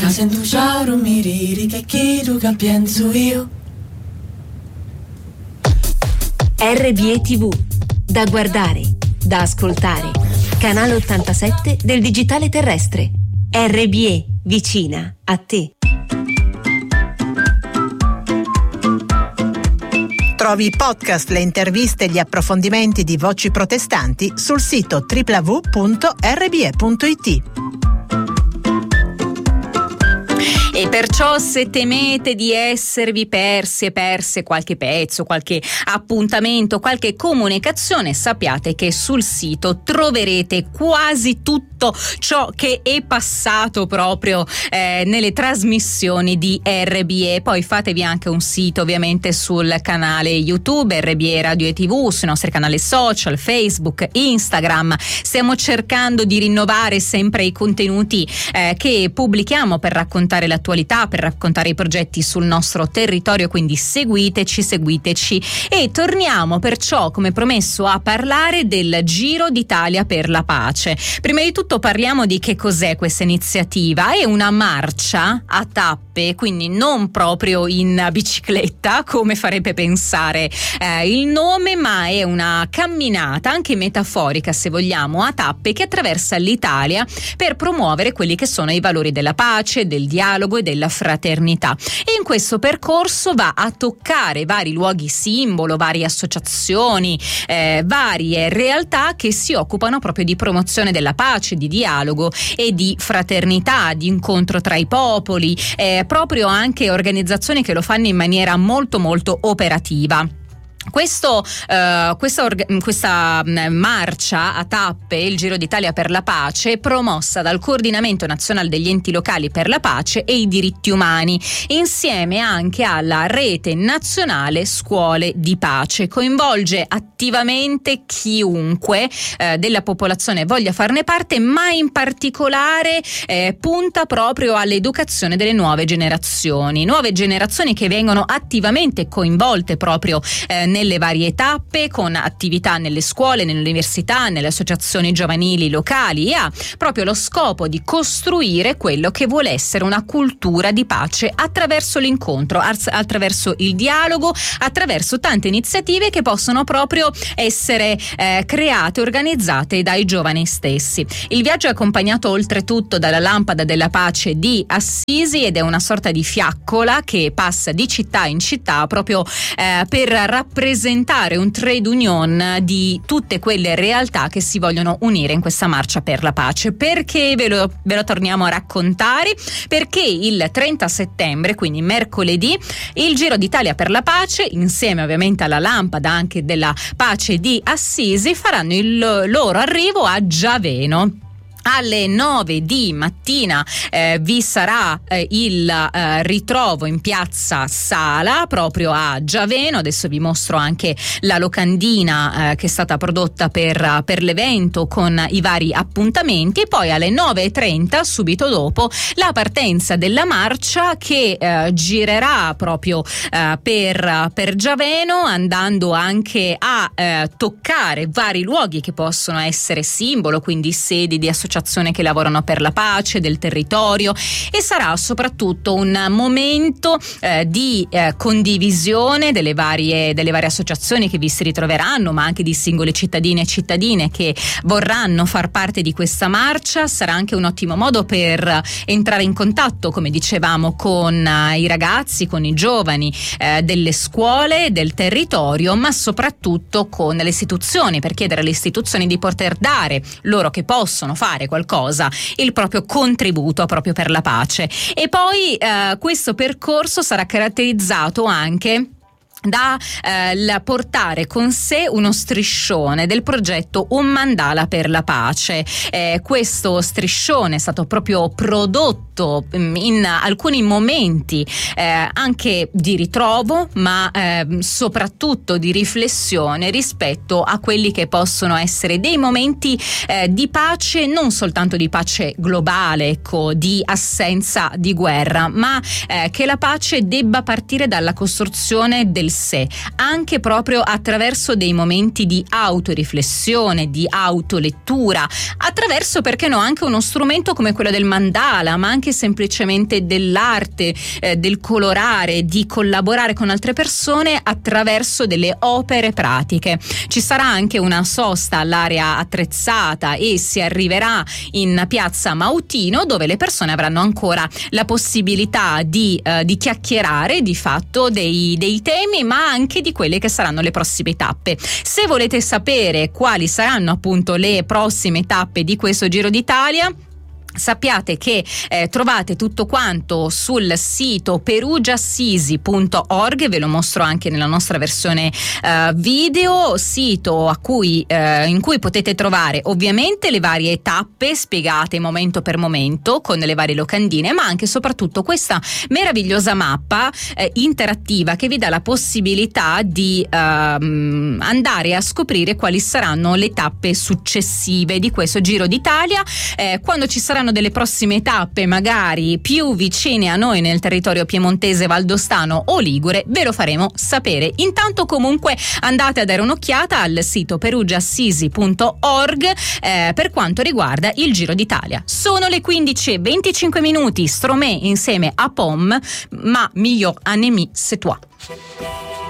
Che sento ciao mi ridi che chiedo che penso io. RBE TV, da guardare, da ascoltare. Canale 87 del digitale terrestre. RBE, vicina a te. Trovi i podcast, le interviste e gli approfondimenti di Voci Protestanti sul sito www.rbe.it. E perciò, se temete di esservi perse qualche pezzo, qualche appuntamento, qualche comunicazione, sappiate che sul sito troverete quasi tutto ciò che è passato proprio nelle trasmissioni di RBE. Poi fatevi anche un sito ovviamente sul canale YouTube RBE Radio e TV, sui nostri canali social, Facebook, Instagram. Stiamo cercando di rinnovare sempre i contenuti che pubblichiamo per raccontare l'attualità, per raccontare i progetti sul nostro territorio, quindi seguiteci e torniamo perciò, come promesso, a parlare del Giro d'Italia per la Pace. Prima di tutto parliamo di che cos'è questa iniziativa. È una marcia a tappe, quindi non proprio in bicicletta come farebbe pensare il nome, ma è una camminata anche metaforica, se vogliamo, a tappe, che attraversa l'Italia per promuovere quelli che sono i valori della pace, del dialogo e della fraternità. E in questo percorso va a toccare vari luoghi simbolo, varie associazioni, varie realtà che si occupano proprio di promozione della pace, di dialogo e di fraternità, di incontro tra i popoli, proprio anche organizzazioni che lo fanno in maniera molto molto operativa. Questa marcia a tappe, il Giro d'Italia per la Pace, è promossa dal Coordinamento Nazionale degli Enti Locali per la Pace e i Diritti Umani, insieme anche alla Rete Nazionale Scuole di Pace. Coinvolge attivamente chiunque della popolazione voglia farne parte, ma in particolare punta proprio all'educazione delle nuove generazioni che vengono attivamente coinvolte proprio nelle varie tappe, con attività nelle scuole, nelle università, nelle associazioni giovanili locali, e ha proprio lo scopo di costruire quello che vuole essere una cultura di pace attraverso l'incontro, attraverso il dialogo, attraverso tante iniziative che possono proprio essere create, organizzate dai giovani stessi. Il viaggio è accompagnato oltretutto dalla Lampada della Pace di Assisi ed è una sorta di fiaccola che passa di città in città proprio per rappresentare un trade union di tutte quelle realtà che si vogliono unire in questa marcia per la pace. Perché ve lo torniamo a raccontare? Perché il 30 settembre, quindi mercoledì, il Giro d'Italia per la Pace, insieme ovviamente alla Lampada anche della Pace di Assisi, faranno il loro arrivo a Giaveno. Alle 9 di mattina vi sarà il ritrovo in piazza Sala proprio a Giaveno. Adesso vi mostro anche la locandina che è stata prodotta per l'evento con i vari appuntamenti, e poi alle 9:30 subito dopo la partenza della marcia che girerà proprio per Giaveno, andando anche a toccare vari luoghi che possono essere simbolo, quindi sedi di associazioni che lavorano per la pace del territorio, e sarà soprattutto un momento di condivisione delle varie associazioni che vi si ritroveranno, ma anche di singoli cittadini e cittadine che vorranno far parte di questa marcia. Sarà anche un ottimo modo per entrare in contatto, come dicevamo, con i ragazzi, con i giovani delle scuole, del territorio, ma soprattutto con le istituzioni, per chiedere alle istituzioni di poter dare, loro che possono fare qualcosa, il proprio contributo proprio per la pace. E poi questo percorso sarà caratterizzato anche da portare con sé uno striscione del progetto Un Mandala per la Pace. Questo striscione è stato proprio prodotto in alcuni momenti anche di ritrovo, ma soprattutto di riflessione rispetto a quelli che possono essere dei momenti di pace, non soltanto di pace globale, ecco, di assenza di guerra, ma che la pace debba partire dalla costruzione delle del sé, anche proprio attraverso dei momenti di autoriflessione, di autolettura, attraverso, perché no, anche uno strumento come quello del mandala, ma anche semplicemente dell'arte, del colorare, di collaborare con altre persone attraverso delle opere pratiche. Ci sarà anche una sosta all'area attrezzata e si arriverà in piazza Mautino, dove le persone avranno ancora la possibilità di chiacchierare di fatto dei temi, ma anche di quelle che saranno le prossime tappe. Se volete sapere quali saranno appunto le prossime tappe di questo Giro d'Italia, sappiate che trovate tutto quanto sul sito perugiaassisi.org, ve lo mostro anche nella nostra versione video, sito in cui potete trovare ovviamente le varie tappe spiegate momento per momento con le varie locandine, ma anche e soprattutto questa meravigliosa mappa interattiva che vi dà la possibilità di andare a scoprire quali saranno le tappe successive di questo Giro d'Italia, quando ci saranno delle prossime tappe magari più vicine a noi nel territorio piemontese, valdostano o ligure, ve lo faremo sapere. Intanto comunque andate a dare un'occhiata al sito perugiaassisi.org per quanto riguarda il Giro d'Italia. Sono le 15:25, Stromé insieme a Pom, ma miglior annemi c'est toi.